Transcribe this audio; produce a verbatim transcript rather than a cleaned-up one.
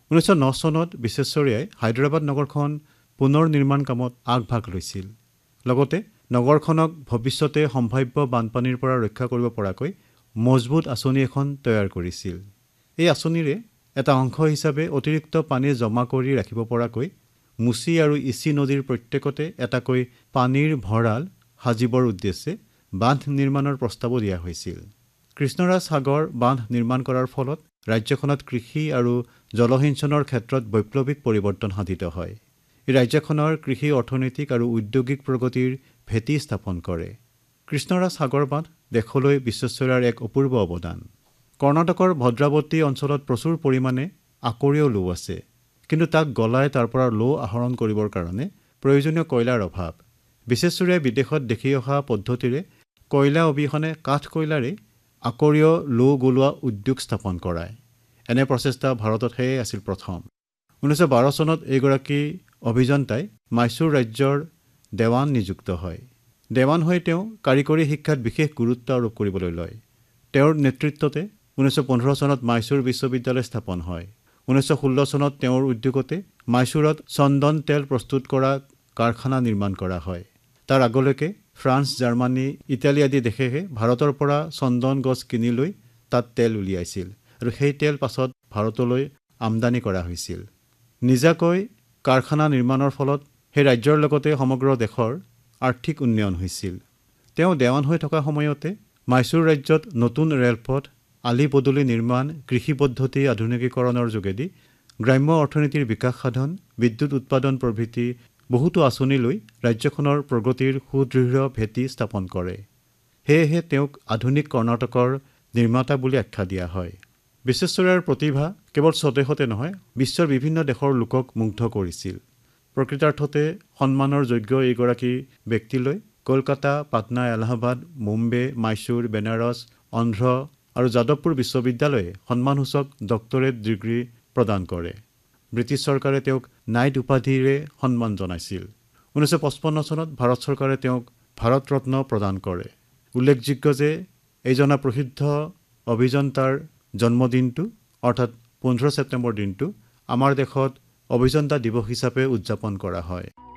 ঊনৈছশ ন চনত বিশ্বেশ্বৰৈয়াই হায়দৰাবাদ নগৰখন পুনৰ নিৰ্মাণ কামত আগভাগ লৈছিল। লগতে নগৰখনক ভৱিষ্যতে সম্ভাৱ্য বানপানীৰ পৰা ৰক্ষা কৰিব পৰাকৈ মজবুত আঁচনি এখন তৈয়াৰ কৰিছিল। এই আঁচনিৰে এটা অংশ হিচাপে অতিৰিক্ত পানী জমা কৰি ৰাখিব পৰাকৈ মুচি আৰু ইচি নদীৰ প্ৰত্যেকতে এটাকৈ পানীৰ ভঁৰাল সাজিবৰ উদ্দেশ্যে বান্ধ নিৰ্মাণৰ প্ৰস্তাৱো দিয়া হৈছিল। কৃষ্ণৰাজ সাগৰ বান্ধ নিৰ্মাণ কৰাৰ ফলত ৰাজ্যখনত কৃষি আৰু জলসিঞ্চনৰ ক্ষেত্ৰত বৈপ্লৱিক পৰিৱৰ্তন সাধিত হয়। এই ৰাজ্যখনৰ কৃষি অৰ্থনৈতিক আৰু ঔদ্যোগিক প্ৰগতিৰ ভেটি স্থাপন কৰে। কৃষ্ণৰাজ সাগৰ বান্ধ দেশলৈ বিশ্বেশ্বৰৈয়াৰ এক অপূৰ্ব অৱদান। কৰ্ণাটকৰ ভদ্ৰাৱতী অঞ্চলত প্ৰচুৰ পৰিমাণে আকৰীয় লো আছে, কিন্তু তাক গলাই তাৰ পৰা লো আহৰণ কৰিবৰ কাৰণে প্ৰয়োজনীয় কয়লাৰ অভাৱ। বিশ্বেশ্বৰৈয়াই বিদেশত দেখি অহা পদ্ধতিৰে কয়লা অবিহনে কাঠ কয়লাৰে আকৰীয় লো গলোৱা উদ্যোগ স্থাপন কৰায়। এনে প্ৰচেষ্টা ভাৰতত সেয়াই আছিল প্ৰথম। ঊনৈছশ বাৰ চনত এইগৰাকী অভিযন্তাই মাইচুৰ ৰাজ্যৰ দেৱান নিযুক্ত হয়। দেৱান হৈ তেওঁ কাৰিকৰী শিক্ষাত বিশেষ গুৰুত্ব আৰোপ কৰিবলৈ লয়। তেওঁৰ নেতৃত্বতে ঊনৈছশ পোন্ধৰ চনত মাইচুৰ বিশ্ববিদ্যালয় স্থাপন হয়। ঊনৈছশ ষোল্ল চনত তেওঁৰ উদ্যোগতে মাইচুৰত চন্দন তেল প্ৰস্তুত কৰা কাৰখানা নিৰ্মাণ কৰা হয়। তাৰ আগলৈকে ফ্ৰান্স, জাৰ্মানী, ইটালী আদি দেশেহে ভাৰতৰ পৰা চন্দন গছ কিনি লৈ তাত তেল উলিয়াইছিল আৰু সেই তেল পাছত ভাৰতলৈ আমদানি কৰা হৈছিল। নিজাকৈ কাৰখানা নিৰ্মাণৰ ফলত সেই ৰাজ্যৰ লগতে সমগ্ৰ দেশৰ আৰ্থিক উন্নয়ন হৈছিল। তেওঁ দেৱান হৈ থকা সময়তে মাইচুৰ ৰাজ্যত নতুন ৰেলপথ, আলি পদূলি নিৰ্মাণ, কৃষি পদ্ধতি আধুনিকীকৰণৰ যোগেদি গ্ৰাম্য অৰ্থনীতিৰ বিকাশ সাধন, বিদ্যুৎ উৎপাদন প্ৰভৃতি বহুতো আঁচনি লৈ ৰাজ্যখনৰ প্ৰগতিৰ সুদৃঢ় ভেটি স্থাপন কৰে। সেয়েহে তেওঁক আধুনিক কৰ্ণাটকৰ নিৰ্মাতা বুলি আখ্যা দিয়া হয়। বিশ্বেশ্বৰৈয়াৰ প্ৰতিভা কেৱল স্বদেশতে নহয়, বিশ্বৰ বিভিন্ন দেশৰ লোকক মুগ্ধ কৰিছিল। প্ৰকৃতাৰ্থতে সন্মানৰ যোগ্য এইগৰাকী ব্যক্তিলৈ কলকাতা, পাটনা, এলাহাবাদ, মুম্বে, মাইচুৰ, বেনাৰস, অন্ধ্ৰ আৰু যাদৱপুৰ বিশ্ববিদ্যালয়ে সন্মানসূচক ডক্টৰেট ডিগ্ৰী প্ৰদান কৰে। ব্ৰিটিছ চৰকাৰে তেওঁক নাইট উপাধিৰে সন্মান জনাইছিল। ঊনৈছশ পঁচপন্ন চনত ভাৰত চৰকাৰে তেওঁক ভাৰত ৰত্ন প্ৰদান কৰে। উল্লেখযোগ্য যে এইজনা প্ৰসিদ্ধ অভিযন্তাৰ জন্মদিনটো অৰ্থাৎ পোন্ধৰ ছেপ্টেম্বৰ দিনটো আমাৰ দেশত অভিযন্তা দিৱস হিচাপে উদযাপন কৰা হয়।